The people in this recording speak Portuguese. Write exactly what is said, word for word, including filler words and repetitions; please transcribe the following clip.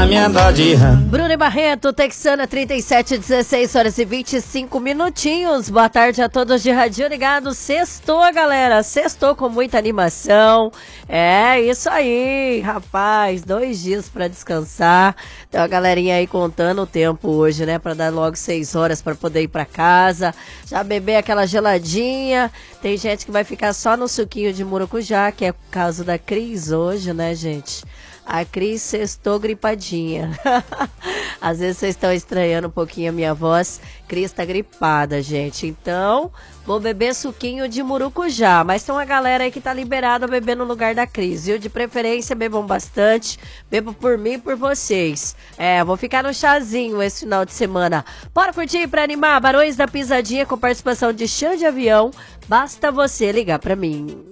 na minha dose. Bruno e Barreto, Texana, trinta e sete, dezesseis horas e vinte e cinco minutinhos. Boa tarde a todos de Radinho Ligado. Sextou, galera. Sextou com muita animação. É, isso aí, rapaz. Dois dias pra descansar. Tem uma galerinha aí contando o tempo hoje, né? Pra dar logo seis horas pra poder ir pra casa. Já beber aquela geladinha. Tem gente que vai ficar só no suquinho de murucujá, que é o caso da Cris hoje, né, gente? A Cris sextou gripadinha. Às vezes vocês estão estranhando um pouquinho a minha voz. Cris tá gripada, gente. Então, vou beber suquinho de murucujá. Mas tem uma galera aí que tá liberada a beber no lugar da Cris, viu? De preferência, bebam bastante. Bebo por mim e por vocês. É, vou ficar no chazinho esse final de semana. Bora curtir pra animar? Barões da Pisadinha com participação de Chão de Avião. Basta você ligar pra mim.